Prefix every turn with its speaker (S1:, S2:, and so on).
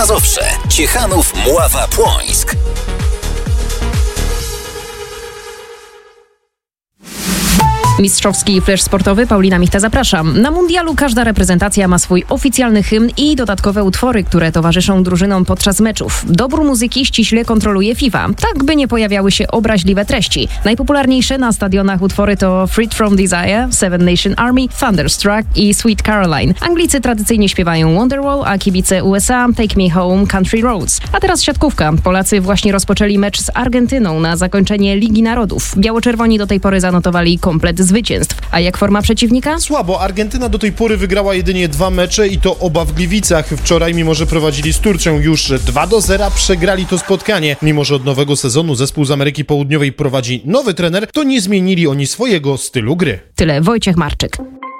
S1: Mazowsze, Ciechanów, Mława, Płońsk.
S2: Mistrzowski flash sportowy, Paulina Michta, zapraszam. Na mundialu każda reprezentacja ma swój oficjalny hymn i dodatkowe utwory, które towarzyszą drużynom podczas meczów. Dobór muzyki ściśle kontroluje FIFA, tak by nie pojawiały się obraźliwe treści. Najpopularniejsze na stadionach utwory to Freed from Desire, Seven Nation Army, Thunderstruck i Sweet Caroline. Anglicy tradycyjnie śpiewają Wonderwall, a kibice USA Take Me Home, Country Roads. A teraz siatkówka. Polacy właśnie rozpoczęli mecz z Argentyną na zakończenie Ligi Narodów. Biało-czerwoni do tej pory zanotowali komplet zwycięstw. A jak forma przeciwnika?
S3: Słabo. Argentyna do tej pory wygrała jedynie 2 mecze i to oba w Gliwicach. Wczoraj, mimo że prowadzili z Turcją już 2-0, przegrali to spotkanie. Mimo że od nowego sezonu zespół z Ameryki Południowej prowadzi nowy trener, to nie zmienili oni swojego stylu gry.
S2: Tyle Wojciech Marczyk.